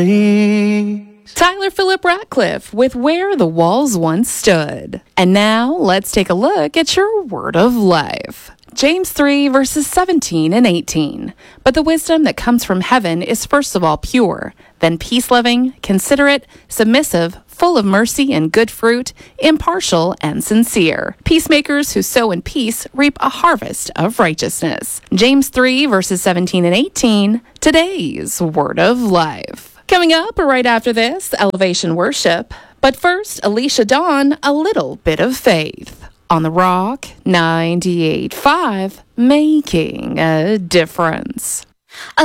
Tyler Phillip Ratcliffe with Where the Walls Once Stood. And now let's take a look at your word of life. James 3 verses 17 and 18. But the wisdom that comes from heaven is first of all pure, then peace-loving, considerate, submissive, full of mercy and good fruit, impartial and sincere. Peacemakers who sow in peace reap a harvest of righteousness. James 3 verses 17 and 18, today's word of life. Coming up right after this, Elevation Worship. But first, Alicia Dawn, A Little Bit of Faith. On the Rock 98.5, making a difference.